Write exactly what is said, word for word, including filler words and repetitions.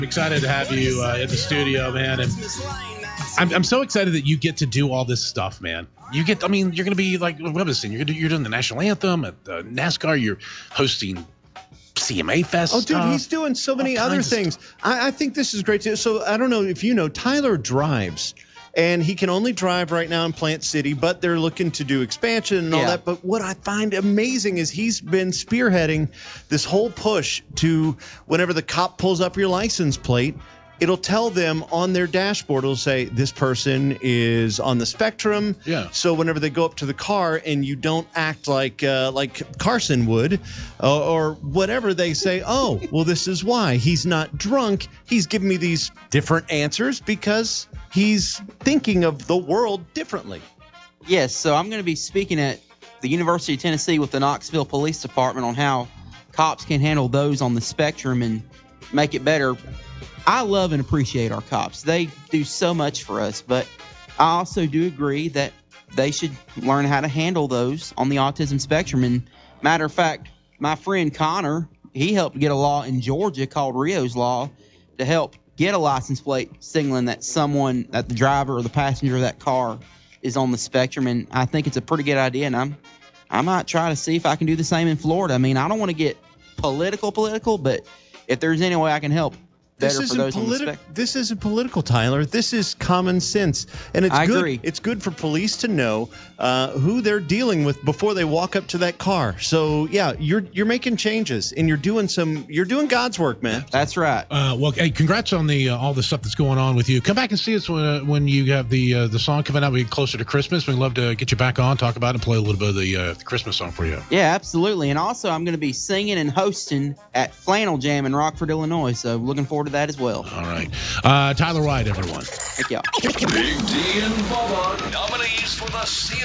I'm excited to have you uh, in the studio, man. And I'm, I'm so excited that you get to do all this stuff, man. You get, I mean, you're going to be like, what was this? You're, gonna do, you're doing the national anthem at uh, NASCAR. You're hosting C M A Fest. Oh, dude, stuff, he's doing so many all other kinds of things. stuff. I, I think this is great too. So I don't know if you know, Tyler drives. And he can only drive right now in Plant City, but they're looking to do expansion and all Yeah. that. But what I find amazing is he's been spearheading this whole push to whenever the cop pulls up your license plate, it'll tell them on their dashboard, it'll say this person is on the spectrum. Yeah. So whenever they go up to the car and you don't act like uh, like Carson would uh, or whatever, they say, oh, well, this is why. He's not drunk. He's giving me these different answers because he's thinking of the world differently. Yes, so I'm going to be speaking at the University of Tennessee with the Knoxville Police Department on how cops can handle those on the spectrum and make it better. I love and appreciate our cops. They do so much for us, but I also do agree that they should learn how to handle those on the autism spectrum. And matter of fact, my friend Connor, he helped get a law in Georgia called Rio's Law to help get a license plate signaling that someone, that the driver or the passenger of that car is on the spectrum. And I think it's a pretty good idea. And I'm, I might try to see if I can do the same in Florida. I mean, I don't want to get political, political, but if there's any way I can help, This better for isn't, those on the politi- spectrum. this isn't political, Tyler. This is common sense. And it's I good. agree. It's good for police to know uh, who they're dealing with before they walk up to that car. So, yeah, you're you're making changes and you're doing some you're doing God's work, man. That's right. Uh, well, hey, congrats on the uh, all the stuff that's going on with you. Come back and see us when uh, when you have the uh, the song coming out. We get closer to Christmas. We'd love to get you back on, talk about it, and play a little bit of the, uh, the Christmas song for you. Yeah, absolutely. And also, I'm going to be singing and hosting at Flannel Jam in Rockford, Illinois. So looking forward to that as well. All right. Uh, Tyler White, everyone. Thank y'all. Big D and Bubba, nominees for the C